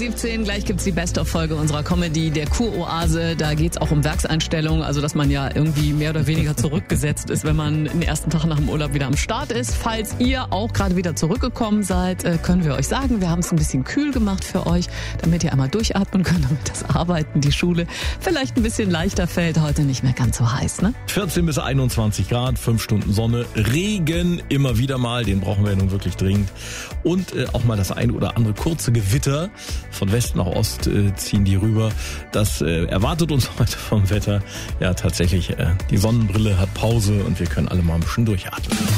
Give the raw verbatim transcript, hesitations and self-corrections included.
siebzehn, gleich gibt's die Best-of-Folge unserer Comedy, der Kuroase. Da geht's auch um Werkseinstellungen, also dass man ja irgendwie mehr oder weniger zurückgesetzt ist, wenn man den ersten Tag nach dem Urlaub wieder am Start ist. Falls ihr auch gerade wieder zurückgekommen seid, können wir euch sagen, wir haben es ein bisschen kühl gemacht für euch, damit ihr einmal durchatmen könnt, damit das Arbeiten, die Schule vielleicht ein bisschen leichter fällt. Heute nicht mehr ganz so heiß, ne? vierzehn bis einundzwanzig Grad, fünf Stunden Sonne, Regen immer wieder mal, den brauchen wir ja nun wirklich dringend. Und äh, auch mal das ein oder andere kurze Gewitter. Von West nach Ost äh, ziehen die rüber. Das äh, erwartet uns heute vom Wetter. Ja, tatsächlich, äh, die Sonnenbrille hat Pause und wir können alle mal ein bisschen durchatmen.